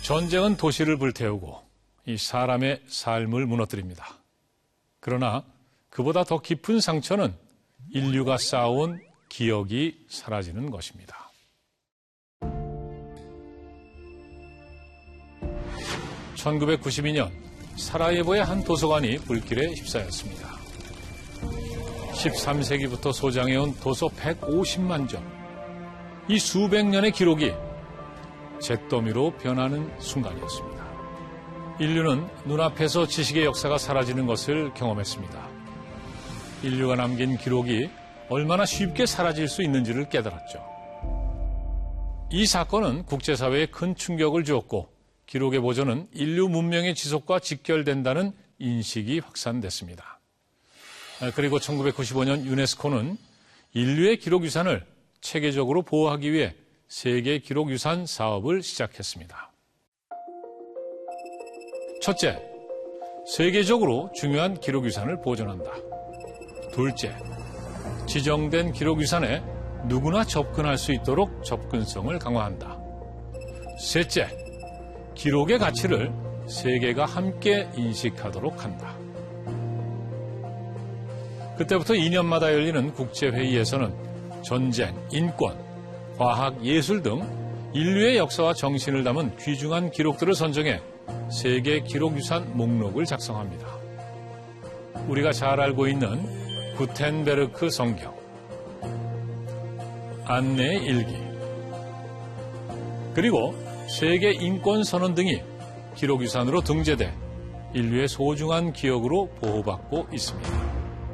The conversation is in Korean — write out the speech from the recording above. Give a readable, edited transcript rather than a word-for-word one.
전쟁은 도시를 불태우고 이 사람의 삶을 무너뜨립니다. 그러나 그보다 더 깊은 상처는 인류가 쌓아온 기억이 사라지는 것입니다. (1992년) 사라예보의 한 도서관이 불길에 휩싸였습니다. 13세기부터 소장해온 도서 150만 점, 이 수백 년의 기록이 잿더미로 변하는 순간이었습니다. 인류는 눈앞에서 지식의 역사가 사라지는 것을 경험했습니다. 인류가 남긴 기록이 얼마나 쉽게 사라질 수 있는지를 깨달았죠. 이 사건은 국제사회에 큰 충격을 주었고 기록의 보존은 인류 문명의 지속과 직결된다는 인식이 확산됐습니다. 그리고 1995년 유네스코는 인류의 기록유산을 체계적으로 보호하기 위해 세계 기록유산 사업을 시작했습니다. 첫째, 세계적으로 중요한 기록유산을 보존한다. 둘째, 지정된 기록유산에 누구나 접근할 수 있도록 접근성을 강화한다. 셋째, 기록의 가치를 세계가 함께 인식하도록 한다. 그때부터 2년마다 열리는 국제회의에서는 전쟁, 인권, 과학, 예술 등 인류의 역사와 정신을 담은 귀중한 기록들을 선정해 세계 기록유산 목록을 작성합니다. 우리가 잘 알고 있는 구텐베르크 성경, 안내 일기, 그리고 세계 인권 선언 등이 기록유산으로 등재돼 인류의 소중한 기억으로 보호받고 있습니다.